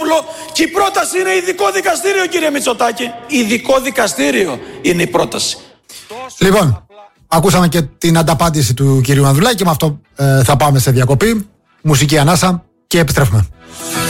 Μητσοτάκοπουλο και η πρόταση είναι ειδικό δικαστήριο, κύριε Μητσοτάκη. Ειδικό δικαστήριο είναι η πρόταση. Λοιπόν, ακούσαμε και την ανταπάντηση του κυρίου Ανδρουλάκη και με αυτό θα πάμε σε διακοπή, μουσική ανάσα και επιστρέφουμε.